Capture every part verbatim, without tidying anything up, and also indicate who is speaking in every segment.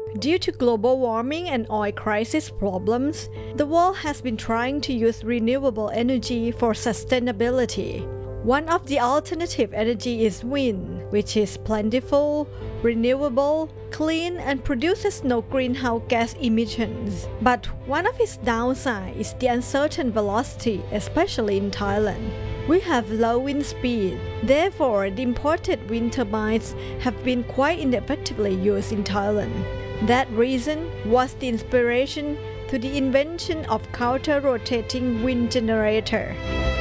Speaker 1: Due to global warming and oil crisis problems, the world has been trying to use renewable energy for sustainability. One of the alternative energy is wind, which is plentiful, renewable, clean, and produces no greenhouse gas emissions. But one of its downsides is the uncertain velocity, especially in Thailand. We have low wind speed. Therefore, the imported wind turbines have been quite ineffectively used in Thailand. That reason was the inspiration to the invention of counter-rotating wind generator.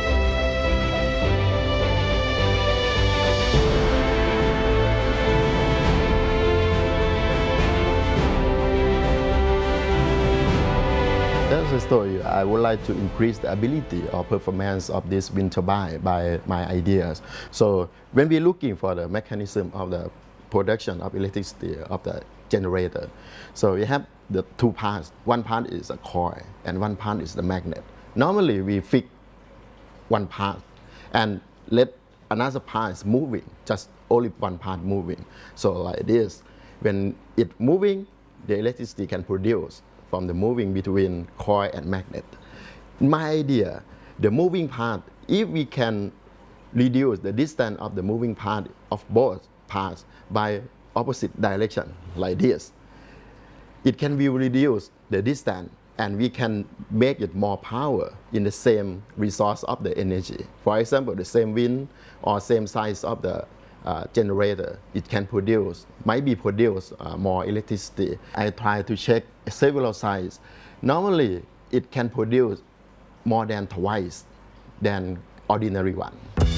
Speaker 2: That's the story. I would like to increase the ability or performance of this wind turbine by my ideas. So when we're looking for the mechanism of the production of electricity of the generator, so we have the two parts. One part is a coil and one part is the magnet. Normally we fix one part and let another part is moving, just only one part moving. So like this, when it moving, the electricity can produce from the moving between coil and magnet. My idea, the moving part, if we can reduce the distance of the moving part of both parts by opposite direction, like this, it can be reduce the distance and we can make it more power in the same resource of the energy. For example, the same wind or same size of the Uh, generator, it can produce, might be produce uh, more electricity. I try to check several sites. Normally, it can produce more than twice than ordinary one.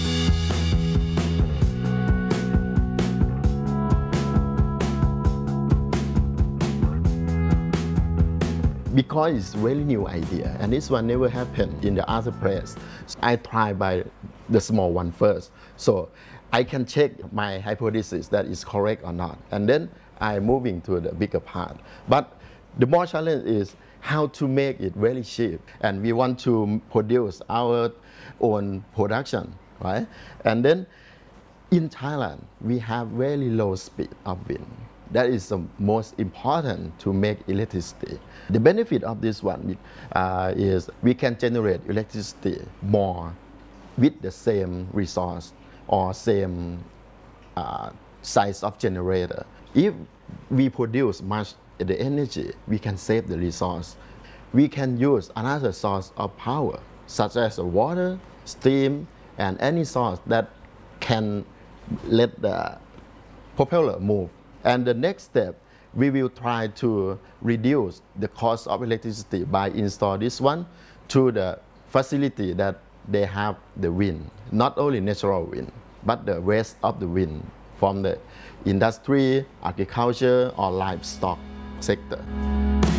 Speaker 2: Because it's very new idea, and this one never happened in the other place. So I try by the small one first. So I can check my hypothesis that is correct or not, and then I'm moving to the bigger part. But the more challenge is how to make it very cheap, and we want to produce our own production, right? And then in Thailand, we have very low speed of wind. That is the most important to make electricity. The benefit of this one uh, is we can generate electricity more with the same resource or same uh, size of generator. If we produce much the energy, we can save the resource. We can use another source of power, such as water, steam, and any source that can let the propeller move. And the next step, we will try to reduce the cost of electricity by install this one to the facility that they have the wind, not only natural wind, but the rest of the wind from the industry, agriculture, or livestock sector.